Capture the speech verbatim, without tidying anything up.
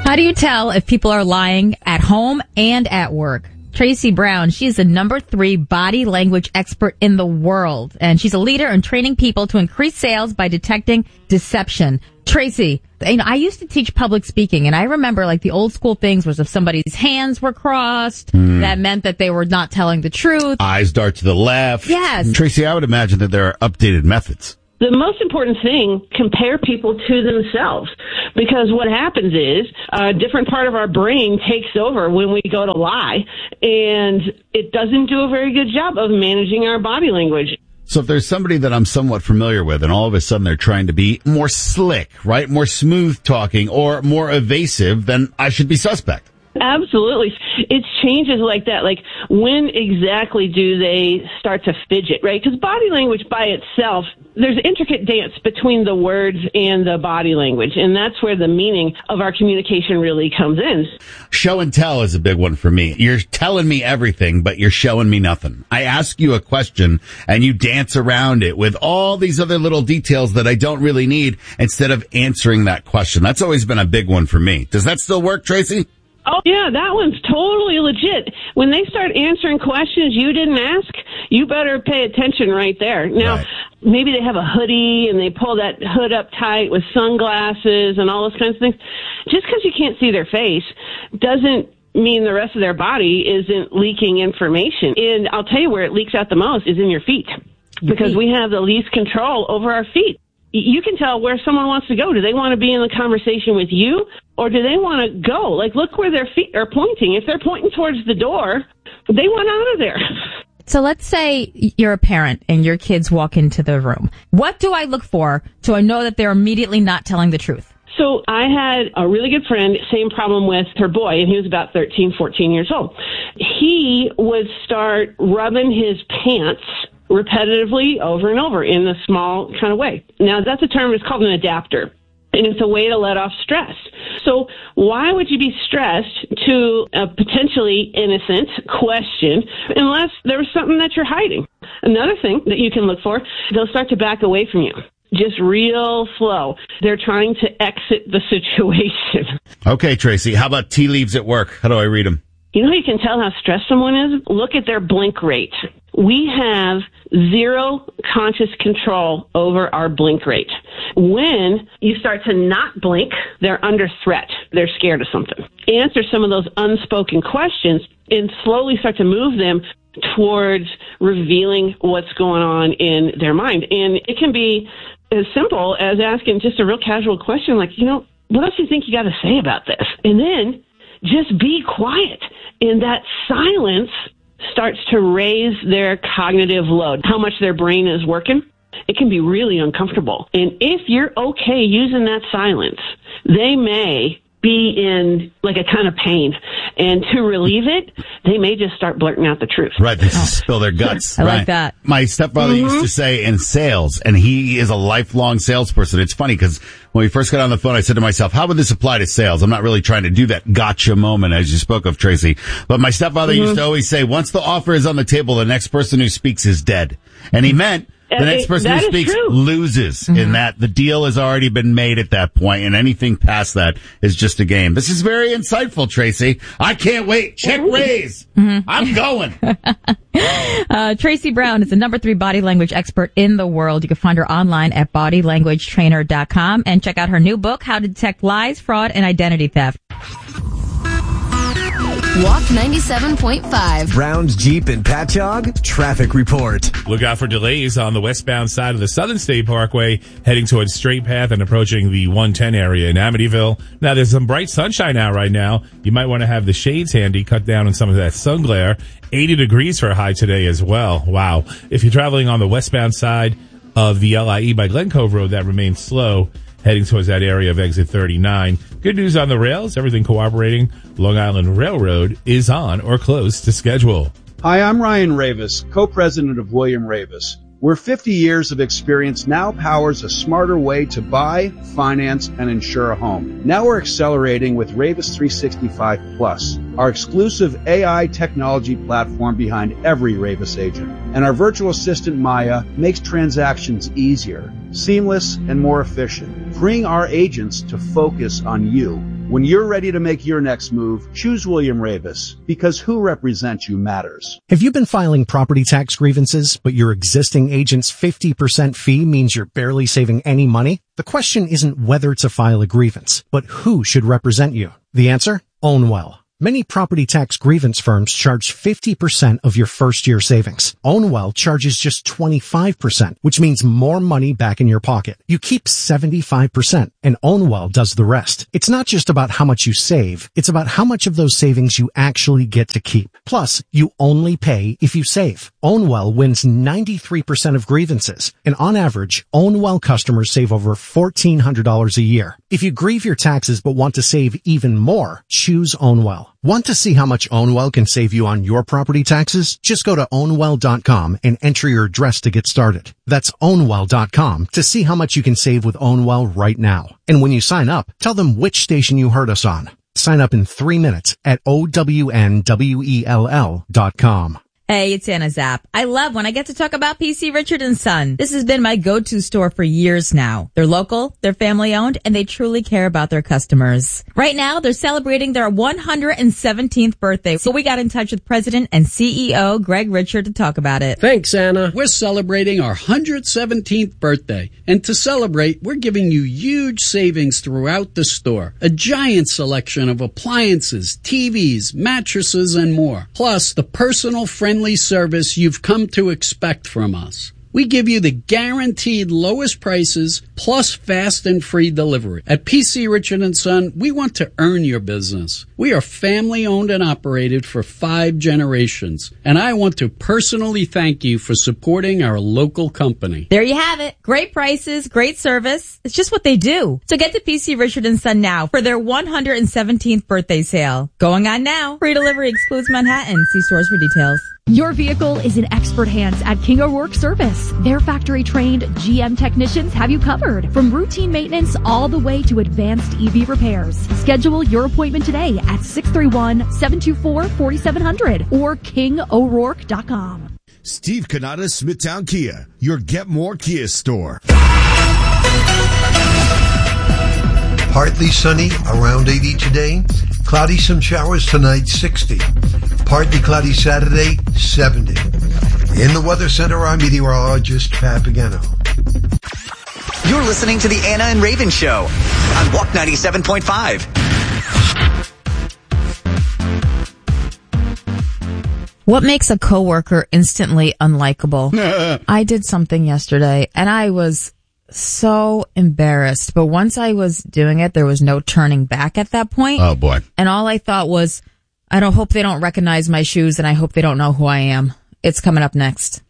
How do you tell if people are lying at home and at work? Tracy Brown, she is the number three body language expert in the world, and she's a leader in training people to increase sales by detecting deception. Tracy, you know, I used to teach public speaking, and I remember like the old school things was if somebody's hands were crossed, mm. that meant that they were not telling the truth. Eyes dart to the left. Yes. Tracy, I would imagine that there are updated methods. The most important thing, compare people to themselves. Because what happens is a different part of our brain takes over when we go to lie, and it doesn't do a very good job of managing our body language. So if there's somebody that I'm somewhat familiar with and all of a sudden they're trying to be more slick, right, more smooth talking or more evasive, then I should be suspect. Absolutely. It's changes like that. Like, when exactly do they start to fidget, right? Because body language by itself, there's an intricate dance between the words and the body language, and that's where the meaning of our communication really comes in. Show and tell is a big one for me. You're telling me everything, but you're showing me nothing. I ask you a question, and you dance around it with all these other little details that I don't really need instead of answering that question. That's always been a big one for me. Does that still work, Tracy? Oh, yeah, that one's totally legit. When they start answering questions you didn't ask, you better pay attention right there. Now, right. Maybe they have a hoodie and they pull that hood up tight with sunglasses and all those kinds of things. Just because you can't see their face doesn't mean the rest of their body isn't leaking information. And I'll tell you where it leaks out the most is in your feet, because we have the least control over our feet. You can tell where someone wants to go. Do they want to be in the conversation with you, or do they want to go? Like, look where their feet are pointing. If they're pointing towards the door, they want out of there. So let's say you're a parent and your kids walk into the room. What do I look for so I know that they're immediately not telling the truth? So I had a really good friend, same problem with her boy, and he was about thirteen, fourteen years old. He would start rubbing his pants repetitively over and over in a small kind of way. Now, that's a term, it's called an adapter, and it's a way to let off stress. So why would you be stressed to a potentially innocent question unless there was something that you're hiding? Another thing that you can look for, they'll start to back away from you. Just real slow. They're trying to exit the situation. Okay, Tracy, how about tea leaves at work? How do I read them? You know how you can tell how stressed someone is? Look at their blink rate. We have zero conscious control over our blink rate. When you start to not blink, they're under threat. They're scared of something. Answer some of those unspoken questions and slowly start to move them towards revealing what's going on in their mind. And it can be as simple as asking just a real casual question like, you know, what else do you think you got to say about this? And then just be quiet. And that silence starts to raise their cognitive load, how much their brain is working. It can be really uncomfortable. And if you're okay using that silence, they may be in like a kind of pain. And to relieve it, they may just start blurting out the truth. Right. They just spill their guts. I right. like that. My stepfather mm-hmm. used to say in sales, and he is a lifelong salesperson. It's funny because when we first got on the phone, I said to myself, how would this apply to sales? I'm not really trying to do that gotcha moment as you spoke of, Tracy. But my stepfather mm-hmm. used to always say, once the offer is on the table, the next person who speaks is dead. And he meant the next person who speaks loses, mm-hmm. in that the deal has already been made at that point, and anything past that is just a game. This is very insightful, Tracy. I can't wait. Check raise. Mm-hmm. I'm going. uh, Tracy Brown is the number three body language expert in the world. You can find her online at body language trainer dot com and check out her new book, How to Detect Lies, Fraud, and Identity Theft. Walk ninety-seven point five. Brown's Jeep and Patchogue traffic report. Look out for delays on the westbound side of the Southern State Parkway, heading towards Straight Path and approaching the one ten area in Amityville. Now, there's some bright sunshine out right now. You might want to have the shades handy, cut down on some of that sun glare. eighty degrees for a high today as well. Wow. If you're traveling on the westbound side of the L I E by Glen Cove Road, that remains slow, heading towards that area of exit thirty-nine. Good news on the rails, everything cooperating. Long Island Railroad is on or close to schedule. Hi, I'm Ryan Ravis, co-president of William Ravis. Where fifty years of experience now powers a smarter way to buy, finance, and insure a home. Now we're accelerating with Ravis three sixty-five Plus, our exclusive A I technology platform behind every Ravis agent. And our virtual assistant, Maya, makes transactions easier, seamless, and more efficient, freeing our agents to focus on you. When you're ready to make your next move, choose William Ravis, because who represents you matters. Have you been filing property tax grievances, but your existing agent's fifty percent fee means you're barely saving any money? The question isn't whether to file a grievance, but who should represent you. The answer? Ownwell. Many property tax grievance firms charge fifty percent of your first year savings. Ownwell charges just twenty-five percent, which means more money back in your pocket. You keep seventy-five percent, and Ownwell does the rest. It's not just about how much you save, it's about how much of those savings you actually get to keep. Plus, you only pay if you save. Ownwell wins ninety-three percent of grievances, and on average, Ownwell customers save over fourteen hundred dollars a year. If you grieve your taxes but want to save even more, choose Ownwell. Want to see how much Ownwell can save you on your property taxes? Just go to ownwell dot com and enter your address to get started. That's ownwell dot com to see how much you can save with Ownwell right now. And when you sign up, tell them which station you heard us on. Sign up in three minutes at O W N W E L L dot com. Hey, it's Anna Zapp. I love when I get to talk about P C Richard and Son. This has been my go-to store for years now. They're local, they're family-owned, and they truly care about their customers. Right now, they're celebrating their one hundred seventeenth birthday, so we got in touch with President and C E O Greg Richard to talk about it. Thanks, Anna. We're celebrating our one hundred seventeenth birthday, and to celebrate, we're giving you huge savings throughout the store. A giant selection of appliances, T Vs, mattresses, and more. Plus, the personal friendly service you've come to expect from us. We give you the guaranteed lowest prices plus fast and free delivery. At P C Richard and Son, we want to earn your business. We are family owned and operated for five generations, and I want to personally thank you for supporting our local company. There you have it. Great prices, great service. It's just what they do. So get to P C Richard and Son now for their one hundred seventeenth birthday sale. Going on now. Free delivery excludes Manhattan. See stores for details. Your vehicle is in expert hands at King O'Rourke Service. Their factory-trained G M technicians have you covered, from routine maintenance all the way to advanced E V repairs. Schedule your appointment today at six three one, seven two four, four seven zero zero or king o'rourke dot com. Steve Cannata, Smithtown Kia, your Get More Kia store. Partly sunny, around eighty today. Cloudy, some showers tonight, sixty. Partly cloudy Saturday, seventy. In the Weather Center, our meteorologist, Pat Pagano. You're listening to the Anna and Raven Show on Walk ninety-seven point five. What makes a coworker instantly unlikable? I did something yesterday, and I was so embarrassed. But once I was doing it, there was no turning back at that point. Oh, boy. And all I thought was, I don't hope they don't recognize my shoes, and I hope they don't know who I am. It's coming up next.